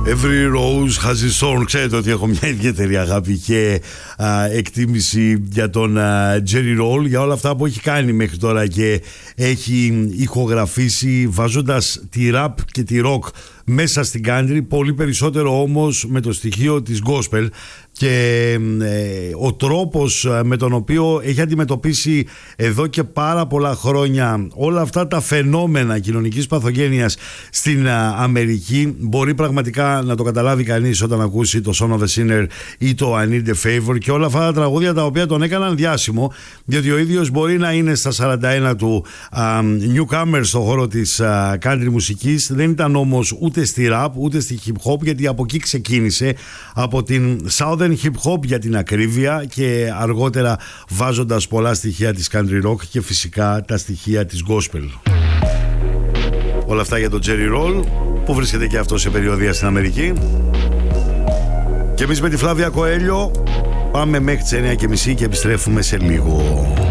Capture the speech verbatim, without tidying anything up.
Every rose has its thorn. Ξέρετε ότι έχω μια ιδιαίτερη αγάπη και α, εκτίμηση για τον α, Jerry Roll, για όλα αυτά που έχει κάνει μέχρι τώρα και έχει ηχογραφήσει βάζοντας τη rap και τη rock μέσα στην country, πολύ περισσότερο όμως με το στοιχείο της gospel. Και ε, ο τρόπος με τον οποίο έχει αντιμετωπίσει εδώ και πάρα πολλά χρόνια όλα αυτά τα φαινόμενα κοινωνικής παθογένειας στην α, Αμερική, μπορεί πραγματικά να το καταλάβει κανείς όταν ακούσει το Son of a Sinner ή το I Need a Favor και όλα αυτά τα τραγούδια τα οποία τον έκαναν διάσημο, διότι ο ίδιος μπορεί να είναι στα σαράντα ένα του α, newcomer στον χώρο της α, country μουσικής, δεν ήταν όμως ούτε στη rap ούτε στη hip hop, γιατί από εκεί ξεκίνησε, από την Southern hip hop για την ακρίβεια, και αργότερα βάζοντας πολλά στοιχεία της country rock και φυσικά τα στοιχεία της gospel. Όλα αυτά για τον Jerry Roll, που βρίσκεται και αυτό σε περιοδεία στην Αμερική. Και εμείς με τη Φλάβια Κοέλιο πάμε μέχρι τις εννιά και μισή και επιστρέφουμε σε λίγο.